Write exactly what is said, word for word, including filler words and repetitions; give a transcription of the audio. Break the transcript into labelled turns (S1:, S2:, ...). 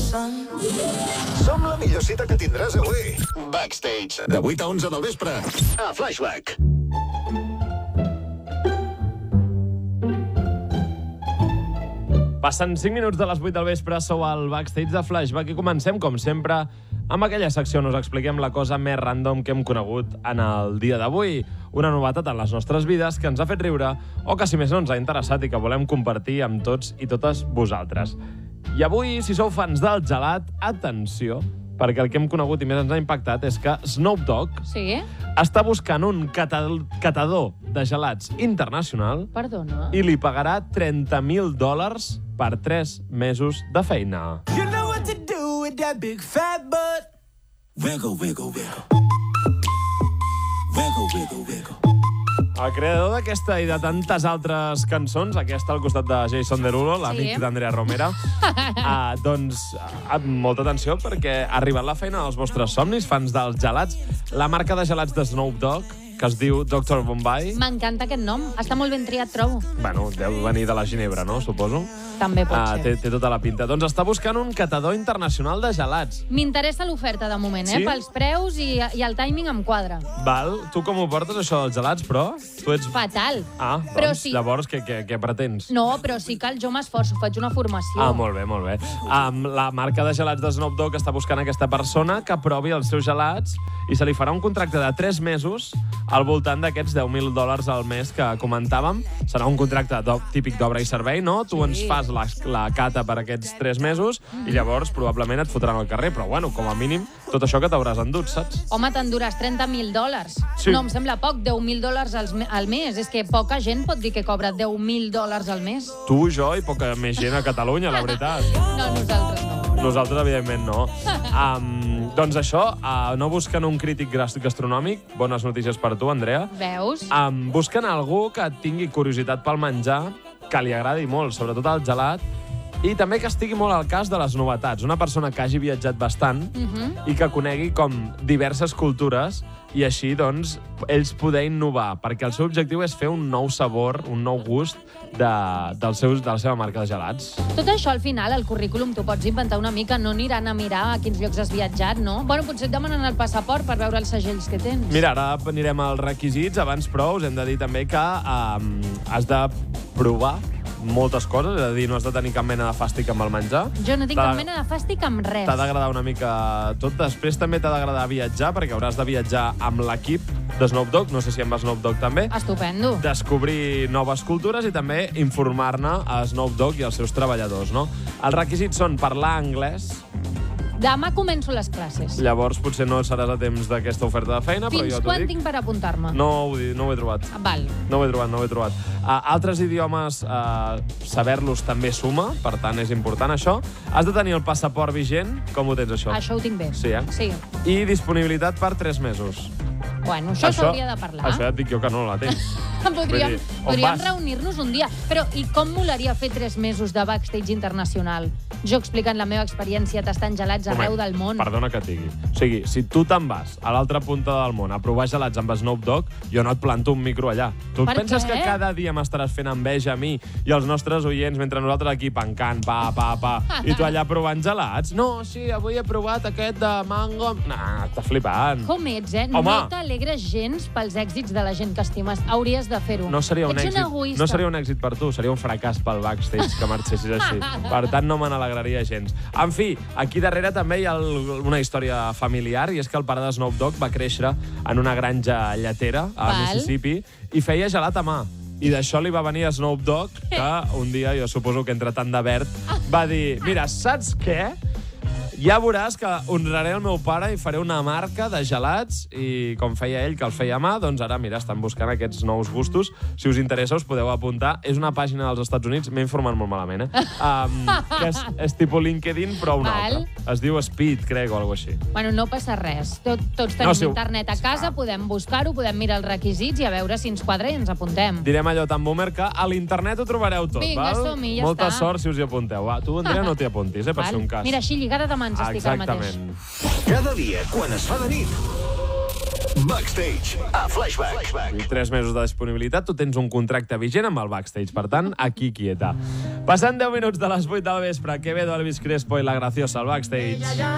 S1: Som la millor cita que tindràs avui. Backstage, de vuit a onze del vespre, a Flashback.
S2: Passen cinc minuts de les vuit del vespre, sou al Backstage de Flashback i comencem, com sempre, amb aquella secció on us expliquem la cosa més random que hem conegut en el dia d'avui. Una novetat en les nostres vides que ens ha fet riure o que, si més no, ens ha interessat i que volem compartir amb tots i totes vosaltres. I avui, si sou fans del gelat, atenció, perquè el que hem conegut i més ens ha impactat és que Snoop Dogg
S3: Sí?
S2: està buscant un catador, catador de gelats internacional
S3: Perdona.
S2: i li pagarà trenta mil dòlars per tres mesos de feina.
S4: You know what to do with that big fat butt. Wiggle, wiggle, wiggle. Wiggle, wiggle, wiggle.
S2: El creador d'aquesta i de tantes altres cançons, aquesta al costat de Jason Derulo, l'amic
S3: Sí.
S2: d'Andrea Romera, uh, doncs, uh, amb molta atenció perquè ha arribat la feina dels vostres somnis, fans dels gelats. La marca de gelats de Snoop Dogg, que es diu doctor Bombay.
S3: M'encanta aquest nom. Està molt ben triat, trobo.
S2: Bueno, deu venir de la Ginebra, no? Suposo.
S3: També pot
S2: Uh,
S3: ser.
S2: té, té tota la pinta. Doncs està buscant un catador internacional de gelats.
S3: M'interessa l'oferta de moment, eh?
S2: Sí?
S3: Pels preus i, i el timing em quadra.
S2: Val? Tu com ho portes, això dels gelats, però? Tu ets...
S3: Fatal.
S2: Ah, doncs,
S3: Però sí.
S2: llavors, què, què, què pretens?
S3: No, però sí que jo m'esforço, faig una formació.
S2: Ah, molt bé, molt bé. Um, la marca de gelats de Snoop Dogg està buscant aquesta persona que provi els seus gelats i se li farà un contracte de tres mesos al voltant d'aquests deu mil dòlars al mes que comentàvem. Serà un contracte típic d'obra i servei, no? Tu
S3: Sí.
S2: ens fas la, la cata per aquests tres mesos i llavors probablement et fotran al carrer. Però, bueno, com a mínim, tot això que t'hauràs endut, saps?
S3: Home, t'enduràs trenta mil dòlars.
S2: Sí.
S3: No, em sembla poc, deu mil dòlars al, al mes. És que poca gent pot dir que cobra deu mil dòlars al mes.
S2: Tu, jo i poca més gent a Catalunya, la veritat.
S3: No, nosaltres no.
S2: Nosaltres, evidentment, no. Um, doncs això, uh, no busquen un crític gastronòmic, bones notícies per tu, Andrea.
S3: Veus?
S2: Um, busquen algú que tingui curiositat pel menjar, que li agradi molt, sobretot el gelat, i també que estigui molt al cas de les novetats. Una persona que hagi viatjat bastant
S3: Uh -huh.
S2: i que conegui com diverses cultures i així, doncs, ells poder innovar, perquè el seu objectiu és fer un nou sabor, un nou gust de, dels seus, de la seva marca de gelats.
S3: Tot això, al final, al currículum t'ho pots inventar una mica, no aniran a mirar a quins llocs has viatjat, no? Bueno, potser et demanen el passaport per veure els segells que tens.
S2: Mira, ara anirem als requisits. Abans, però, us hem de dir també que um, has de provar moltes coses, és a dir, no has de tenir cap mena de fàstic amb el menjar.
S3: Jo no tinc
S2: T'ha-
S3: cap mena de fàstic amb res.
S2: T'ha d'agradar una mica tot. Després també t'ha d'agradar viatjar, perquè hauràs de viatjar amb l'equip de Snoop Dogg, no sé si amb Snoop Dogg també,
S3: Estupendo.
S2: descobrir noves cultures i també informar-ne a Snoop Dogg i als seus treballadors, no? Els requisits són parlar anglès.
S3: Demà començo les classes.
S2: Llavors potser no seràs a temps d'aquesta oferta de feina, però
S3: Fins
S2: jo t'ho
S3: quan
S2: dic.
S3: tinc per apuntar-me?
S2: No ho, di- no ho he trobat.
S3: Ah, val.
S2: No ho he trobat, no ho he trobat. Uh, altres idiomes, uh, saber-los també suma, per tant és important això. Has de tenir el passaport vigent. Com ho tens, això?
S3: Això ho tinc bé.
S2: Sí, eh?
S3: Sí.
S2: I disponibilitat per tres mesos.
S3: Bueno, això s'hauria de parlar.
S2: Això ja et dic jo que no la tens.
S3: Podríem,
S2: Vull dir, on
S3: podríem
S2: vas?
S3: reunir-nos un dia. Però i com molaria fer tres mesos de backstage internacional? Jo explicant la meva experiència tastant gelats arreu del món.
S2: Perdona que et digui. O sigui, si tu te'n vas a l'altra punta del món a provar gelats amb Snoop Dogg, jo no et planto un micro allà. Tu
S3: Per
S2: penses
S3: què?
S2: que cada dia m'estaràs fent enveja a mi i als nostres oients mentre nosaltres aquí pencant, pa, pa, pa, i tu allà provant gelats? No, sí, avui he provat aquest de mango... Nah, estàs flipant.
S3: Com ets, eh?
S2: Home.
S3: No t'alegres gens pels èxits de la gent que estimes. Hauries de fer-ho.
S2: No seria un
S3: Ets
S2: èxit.
S3: un egoista.
S2: No seria un èxit per tu, seria un fracàs pel backstage que marxessis així. Per tant, no me n'alegraria gens. En fi, aquí darrere també hi ha el, una història familiar, i és que el pare de Snoop Dogg va créixer en una granja lletera a
S3: Val.
S2: Mississippi i feia gelat a mà. I d'això li va venir a Snoop Dogg, que un dia, jo suposo que entre tant de verd, va dir, mira, saps què? Ja veuràs que honraré el meu pare i faré una marca de gelats, i com feia ell, que el feia a mà, doncs ara, mira, estan buscant aquests nous gustos. Si us interessa, us podeu apuntar. És una pàgina dels Estats Units, m'he informat molt malament, eh? Um, que és, és tipus LinkedIn, però una
S3: Val.
S2: altra. Es diu Speed, crec, o alguna cosa així.
S3: Bueno, no passa res. Tot, tots tenim
S2: No, si ho-
S3: internet a casa, podem buscar-ho, podem mirar els requisits i a veure si ens quadra i ens apuntem.
S2: Direm allò tan boomer que a l'internet ho trobareu tot,
S3: Vinga,
S2: val?
S3: som-hi, ja
S2: Molta
S3: està.
S2: sort si us hi apunteu. Va, tu, Andrea, no t'hi apuntis, eh, per
S3: Val?
S2: ser un cas.
S3: Mira, així lligada de mans estic ara mateix.
S2: Exactament.
S1: Cada dia, quan es fa de nit. Backstage, a Flashback.
S2: I tres mesos de disponibilitat, tu tens un contracte vigent amb el Backstage, per tant, aquí quieta. Passant deu minuts de les vuit del vespre, Quevedo, Elvis Crespo i la Graciosa al backstage.